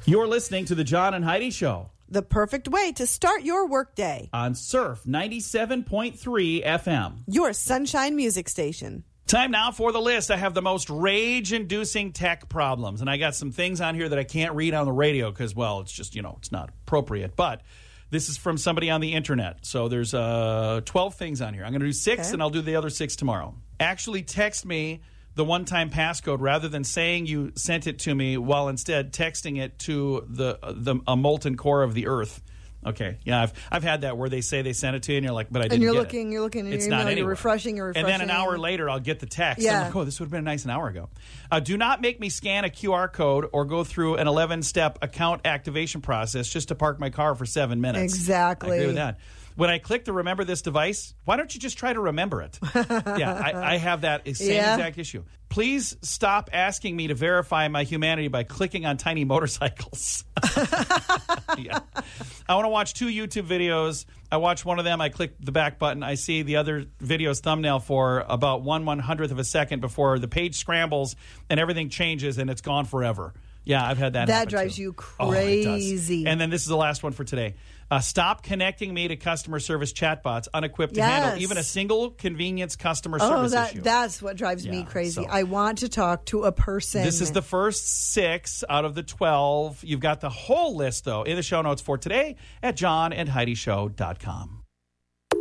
You're listening to the John and Heidi Show The perfect way to start your workday. on Surf 97.3 FM. Your sunshine music station. Time now for the list. I have the most rage-inducing tech problems, and I got some things on here that I can't read on the radio because, well, it's just, it's not appropriate. But this is from somebody on the internet, so there's 12 things on here. I'm going to do 6, and I'll do the other 6 tomorrow. Actually text me the one-time passcode rather than saying you sent it to me, while instead texting it to a molten core of the earth. Okay, yeah, I've had that where they say they sent it to you, and you're like, but I didn't get it. You're looking in It's your not email, anywhere. you're refreshing. And then an hour later, I'll get the text. Yeah. I'm like, oh, this would have been nice an hour ago. Do not make me scan a QR code or go through an 11-step account activation process just to park my car for 7 minutes. Exactly. I agree with that. When I click to remember this device, why don't you just try to remember it? Yeah, I have that same exact issue. Please stop asking me to verify my humanity by clicking on tiny motorcycles. Yeah. I want to watch 2 YouTube videos. I watch one of them. I click the back button. I see the other video's thumbnail for about 1/100th of a second before the page scrambles and everything changes and it's gone forever. Yeah, I've had that happen, That drives too. you Oh, it does. crazy. And then this is the last one for today. Stop connecting me to customer service chatbots unequipped to handle even a single convenience customer service issue. That's what drives me crazy. so- I want to talk to a person. This is the first 6 out of the 12. You've got the whole list, though, in the show notes for today at johnandheidishow.com.